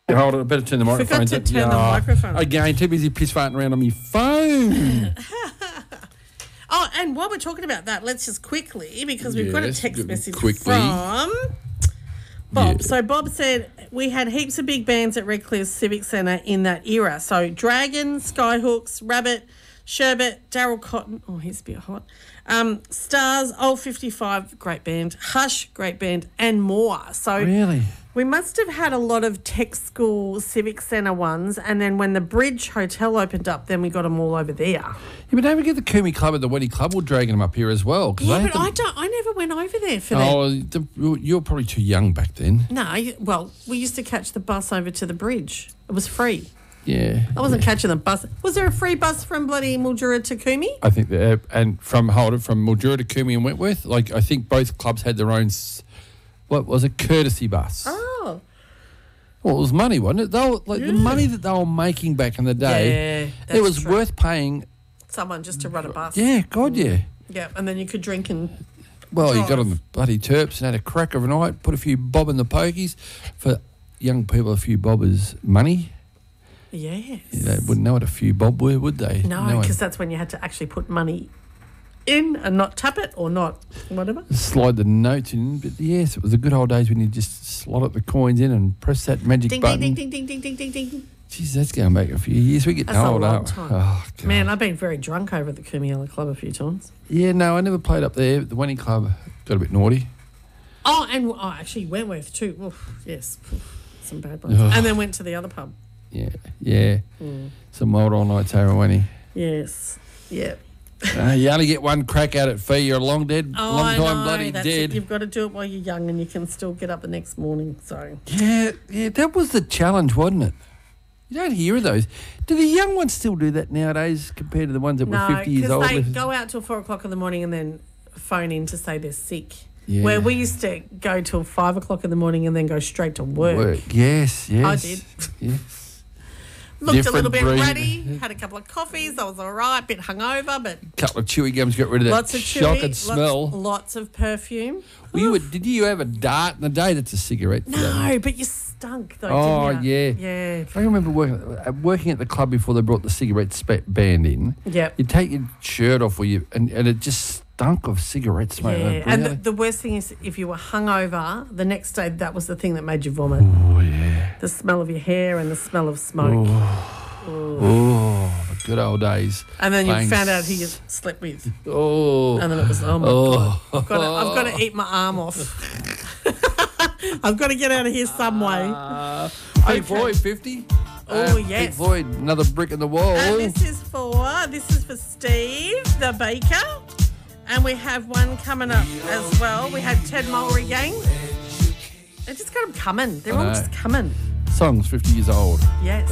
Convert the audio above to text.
Hold it, I better turn the microphone. Forgot to turn the microphone. Again, too busy piss farting around on my phone. Oh, and while we're talking about that, let's just quickly, because we've got a text message quickly. from Bob. Yeah. So Bob said, we had heaps of big bands at Redcliffe Civic Centre in that era. So Dragon, Skyhooks, Rabbit, Sherbet, Daryl Cotton. Oh, he's a bit hot. Stars, Old 55, great band. Hush, great band, and more. So Really? we must have had a lot of tech school Civic Centre ones, and then when the Bridge Hotel opened up, then we got them all over there. Yeah, but don't forget the Kumi Club and the Wenny Club were dragging them up here as well. Yeah, but I never went over there for that. Oh, you were probably too young back then. No, well, we used to catch the bus over to the bridge. It was free. Yeah. I wasn't catching the bus. Was there a free bus from bloody Mildura to Kumi? I think that, and from Mildura to Kumi and Wentworth, like I think both clubs had their own, what was it, courtesy bus. Oh. Well, it was money, wasn't it? They were, the money that they were making back in the day, that's it was true. worth paying. Someone just to run a bus. Yeah, God, yeah. Yeah, and then you could drink and Well, you got drive. on the bloody terps and had a crack of a night, put a few bob in the pokies. For young people, a few bob is money. Yes. They wouldn't know what a few bob were, would they? No, because that's when you had to actually put money in and not tap it or not whatever. Slide the notes in. But yes, it was the good old days when you just slot the coins in and press that magic Ding, button. ding, ding, ding, ding, ding, ding, ding, ding. Jeez, that's going back a few years. We get That's a old, long aren't we? time. Oh, God. Man, I've been very drunk over at the Kumiella Club a few times. Yeah, no, I never played up there. The Wenny Club got a bit naughty. Oh, and actually Wentworth too. Oof, yes, oof, some bad ones. Ugh. And then went to the other pub. Yeah. Some old nights over at Wenny. Yes, yeah. You only get one crack out at fee. You're a long time I know, bloody that's dead. it. You've got to do it while you're young and you can still get up the next morning. So Yeah, that was the challenge, wasn't it? You don't hear of those. Do the young ones still do that nowadays compared to the ones that were 50 years old? because they go out till 4 o'clock in the morning and then phone in to say they're sick. Yeah. Where we used to go till 5 o'clock in the morning and then go straight to work. Yes. I did. Yes. Looked Different a little bit breed. ratty, had a couple of coffees, I was all right, bit hungover, but Couple of chewy gums got rid of that lots of shock chewy, and smell. lots of perfume. Did you have a dart in the day? That's a cigarette. for that. No, but you stunk though, Oh, didn't you? yeah. Yeah. I remember working at the club before they brought the cigarette band in. Yep. You take your shirt off and it just stunk of cigarette smoke. Yeah, Like, and really? the worst thing is if you were hungover, the next day that was the thing that made you vomit. Oh, yeah. The smell of your hair and the smell of smoke. Oh, the good old days. And then Playing you found out who you slept with. Oh. And then it was, oh my Oh. God, I've got to eat my arm off. I've got to get out of here some way. Pink Floyd, 50. Oh, Pink yes. Floyd, another brick in the wall. And this is for Steve, the baker. And we have one coming up as well. We had Ted Mulry Gang. They just got them coming. They're all know. just coming. Song's 50 years old. Yes.